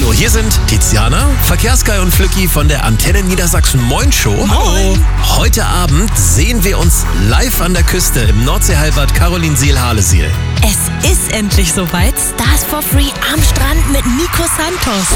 Hallo, hier sind Tiziana, Verkehrsguy und Flücki von der Antenne Niedersachsen Moin Show. Moin. Heute Abend sehen wir uns live an der Küste im Nordseehalbad Carolinsiel-Halesiel. Es ist endlich soweit. Stars for Free am Strand mit Nico Santos.